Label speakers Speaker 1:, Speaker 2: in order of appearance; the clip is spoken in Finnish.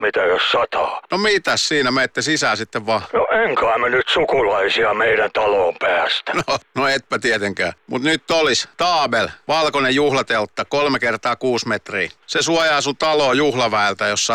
Speaker 1: Mitä jos sataa?
Speaker 2: No mitäs siinä, menette sisään sitten vaan.
Speaker 1: No enkä me nyt sukulaisia meidän taloon päästä.
Speaker 2: No etpä tietenkään. Mut nyt olis Taabel, valkoinen juhlateltta, 3 x 6 metriä. Se suojaa sun taloa juhlaväeltä, jos